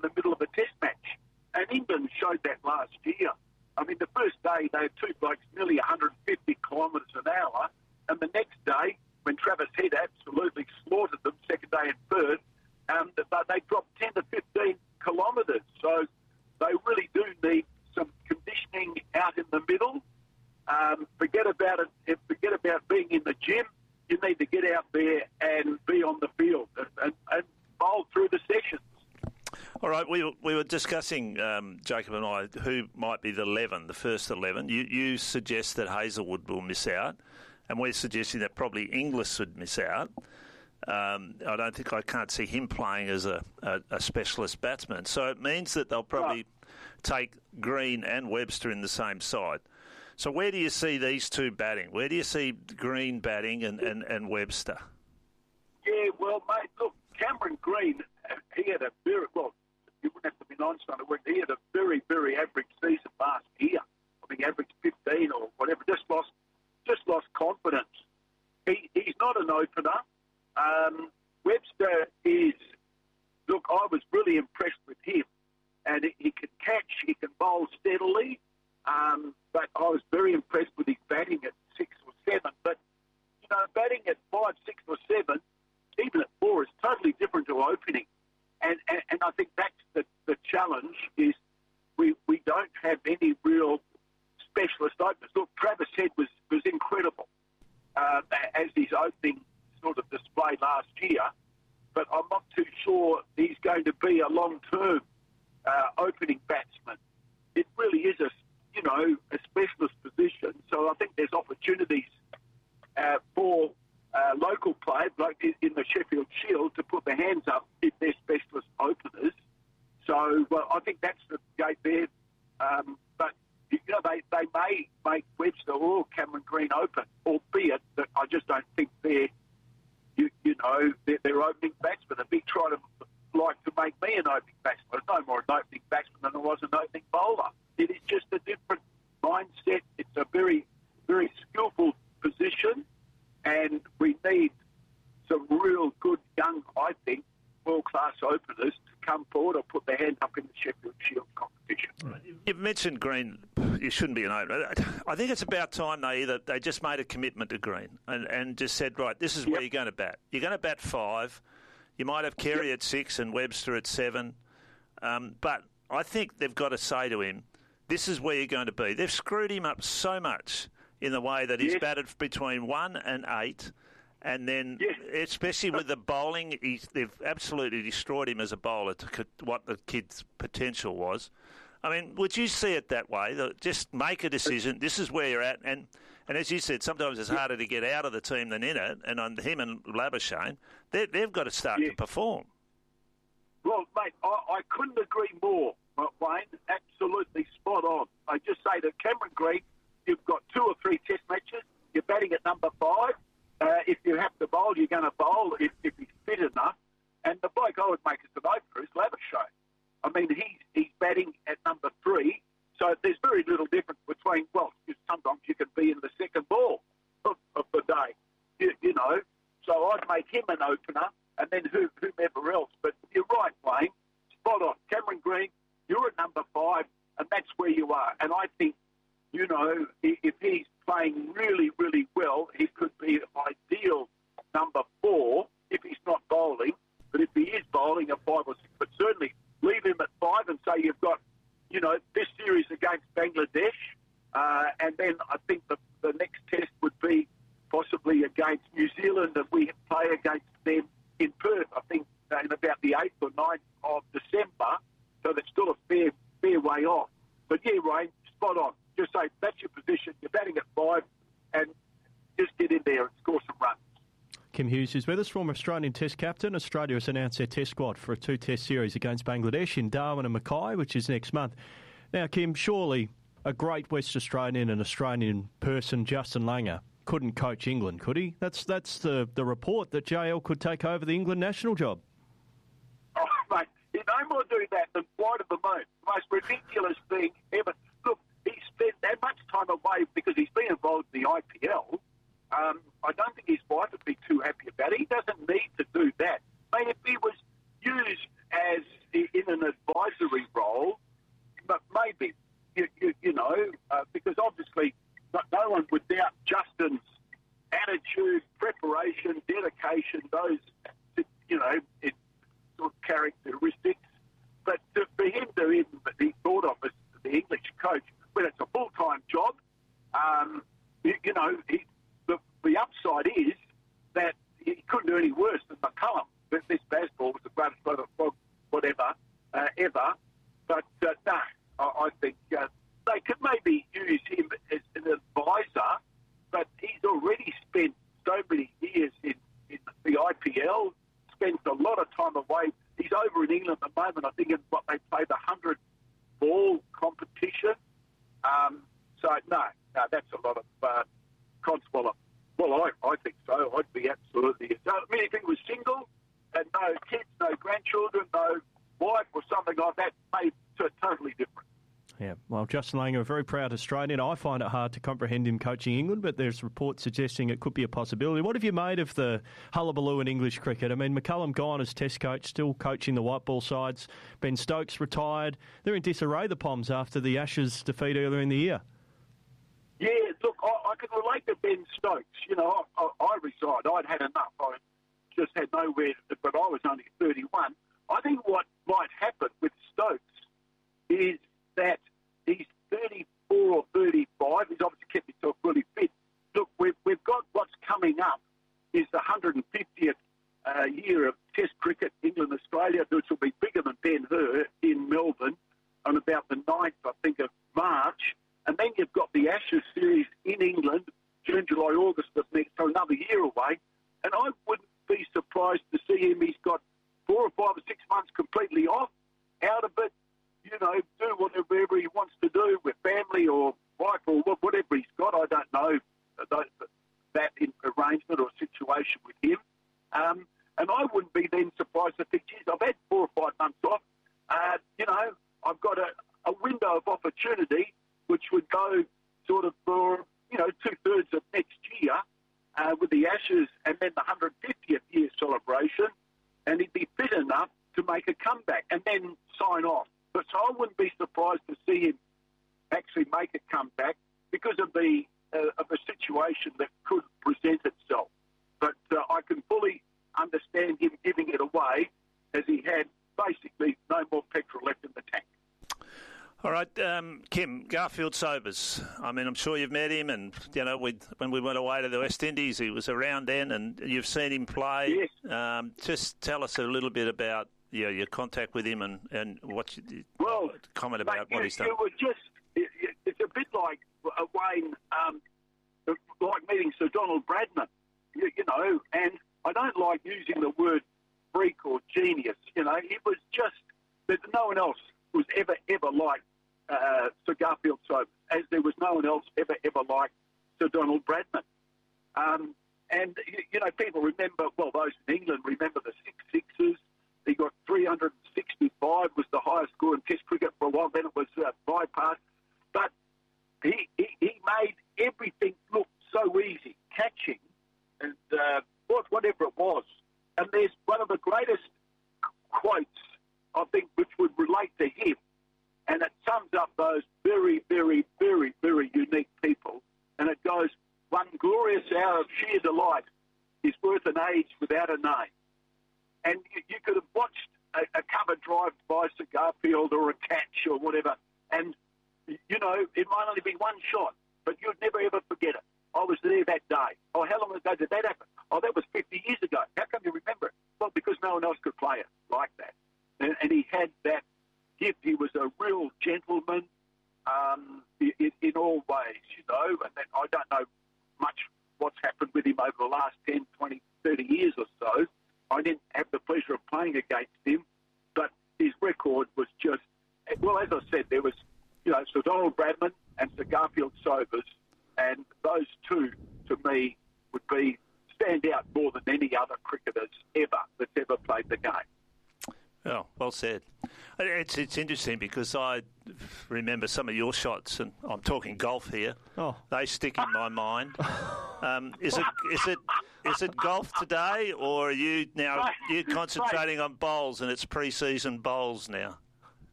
the middle of a test match. And England showed that last year. I mean, the first day they had two blokes nearly 150 kilometres an hour, and the next day, when Travis Head absolutely slaughtered them, second day and third, they dropped 10 to 15 kilometres. So they really do need some conditioning out in the middle. Forget about it. Forget about being in the gym. You need to get out there and be on the field and bowl through the sessions. All right, we were discussing, Jacob and I, who might be the first 11. You suggest that Hazelwood will miss out, and we're suggesting that probably Inglis would miss out. I can't see him playing as a specialist batsman. So it means that they'll probably take Green and Webster in the same side. So where do you see these two batting? Where do you see Green batting and Webster? Yeah, well, mate, look, Cameron Green, he had a very, well, you wouldn't have to be an Einstein to work, he had a very, very average season last year. I think average 15 or whatever, just lost confidence. He's not an opener. Webster is, look, I was really impressed with him. And he can catch, he can bowl steadily, but I was very impressed with his batting at 6 or 7. But, you know, batting at 5, 6 or 7, even at 4, is totally different to opening. And I think that's the challenge is we don't have any real specialist openers. Look, Travis Head was incredible as his opening sort of display last year, but I'm not too sure he's going to be a long-term opening batsman. It really is a specialist position, so I think there's opportunities for local players, like in the Sheffield Shield, to put their hands up if they're specialist openers. So, well, I think that's the gate there. But, you know, they may make Webster or Cameron Green open, albeit that I just don't think they're opening batsmen. If he tried to like to make me an opening batsman, I'm no more an opening batsman than I was an opening bowler. It is just a different mindset. It's a very, very skillful position, and we need some real good young, I think, world-class openers to come forward or put their hand up in the Sheffield Shield competition. Right. You've mentioned Green. You shouldn't be an opener. I think it's about time they just made a commitment to Green and just said, right, this is where you're going to bat. You're going to bat 5. You might have Carey at 6 and Webster at 7. But I think they've got to say to him, this is where you're going to be. They've screwed him up so much in the way that he's batted between 1 and 8. And then, especially with the bowling, they've absolutely destroyed him as a bowler to what the kid's potential was. I mean, would you see it that way? Just make a decision. This is where you're at. And as you said, sometimes it's harder to get out of the team than in it. And on him and Labuschagne, they've got to start to perform. Well, mate, I couldn't agree more, Wayne. Absolutely spot on. I just say that Cameron Green, you've got 2 or 3 test matches. You're batting at number 5. If you have to bowl, you're going to bowl if he's fit enough. And the bloke I would make as an opener is Labuschagne. I mean, he's batting at number 3, so there's very little difference between, well, sometimes you can be in the second ball of the day, you know. So I'd make him an opener and then whomever else. But you're right, Wayne, spot on. Cameron Green, you're at number 5, and that's where you are. And I think, you know, if he's playing really, really well, he could be an ideal number 4 if he's not bowling. But if he is bowling at 5 or 6, but certainly leave him at 5 and say you've got, you know, this series against Bangladesh, and then I think the next test would be possibly against New Zealand, and we play against them in Perth, I think, in about the 8th or 9th of December, so that's still a fair way off. But yeah, Ray, spot on. Just say that's your position, you're batting at 5, and just get in there and score some runs. Kim Hughes is with us, former Australian Test captain. Australia has announced their Test squad for a 2-Test series against Bangladesh in Darwin and Mackay, which is next month. Now, Kim, surely a great West Australian and Australian person, Justin Langer, couldn't coach England, could he? That's the report that JL could take over the England national job. Oh, mate, you no more do that than fly to the moon. The most ridiculous thing ever. Look, he spent that much time away because he's been involved in the IPL. I don't think his wife would be too happy about it. He doesn't need to do that. Mate, if he was used as in an advisory role, but maybe, because obviously no one would doubt Justin's attitude, preparation, dedication, those, sort of characteristics. But for him to even be thought of as the English coach, when it's a full-time job, the upside is that he couldn't do any worse than McCullum. This Bazball was the greatest brother of whatever, ever. But no, I think they could maybe use him as an advisor, but he's already spent so many years in the IPL, spends a lot of time away. He's over in England at the moment, I think, in what they play, the 100-ball competition. So, no, that's a lot of consolation. Well, I think so. I'd be absolutely... So, I mean, if he was single and no kids, no grandchildren, no wife or something like that, maybe totally different. Yeah, well, Justin Langer, a very proud Australian. I find it hard to comprehend him coaching England, but there's reports suggesting it could be a possibility. What have you made of the hullabaloo in English cricket? I mean, McCullum gone as test coach, still coaching the white ball sides. Ben Stokes retired. They're in disarray, the Poms, after the Ashes defeat earlier in the year. Yeah, look, I can relate to Ben Stokes. I resigned. I'd had enough. I just had nowhere, but I was only 31. I think what might happen with Stokes is that he's 34 or 35. He's obviously kept himself really fit. Look, we've got what's coming up is the 150th year of Test cricket, England-Australia, which will be bigger than Ben-Hur in Melbourne on about the 9th, I think, of March. And then you've got the Ashes series in England, June, July, August of next, so another year away. And I wouldn't be surprised to see him. He's got 4 or 5 or 6 months completely off, out of it, do whatever he wants to do with family or wife or whatever he's got. I don't know that arrangement or situation with him. And I wouldn't be then surprised if I've had 4 or 5 months off. I've got a window of opportunity which would go sort of for, 2/3 of next year with the Ashes and then the 150th year celebration, and he'd be fit enough to make a comeback and then sign off. But so I wouldn't be surprised to see him actually make a comeback because of the situation that could present itself. But I can fully understand him giving it away as he had basically no more petrol left in the tank. All right, Kim, Garfield Sobers. I mean, I'm sure you've met him, and when we went away to the West Indies, he was around then, and you've seen him play. Yes. Just tell us a little bit about your contact with him and what you comment about what he's done. It's a bit like Wayne, like meeting Sir Donald Bradman, and I don't like using the word freak or genius. It was just that no one else was ever like Sir Garfield Sobers, as there was no one else ever like Sir Donald Bradman. And people remember, those in England remember the 6 sixes. He got 365, was the highest score in Test cricket for a while. Then it was bypassed. But he made everything look so easy, catching and whatever it was. And there's one of the greatest quotes, I think, which would relate to him. And it sums up those very, very, very, very unique people. And it goes, one glorious hour of sheer delight is worth an age without a name. And you could have watched a cover drive by Sir Garfield or a catch or whatever, and, it might only be one shot, but you'd never, ever forget it. I was there that day. Oh, how long ago did that happen? Oh, that was 50 years ago. How come you remember it? Well, because no one else could play it like that. And he had that gift. He was a real gentleman in all ways, and then I don't know much what's happened with him over the last 10, 20, 30 years or so. I didn't have the pleasure of playing against him, but his record was just, well, as I said, there was, Sir Donald Bradman and Sir Garfield Sobers, and those two, to me, would stand out more than any other cricketers that's ever played the game. Oh, well said. It's interesting because I remember some of your shots, and I'm talking golf here. Oh, they stick in my mind. Is Is it golf today, or are you now you're concentrating on bowls and it's pre-season bowls now?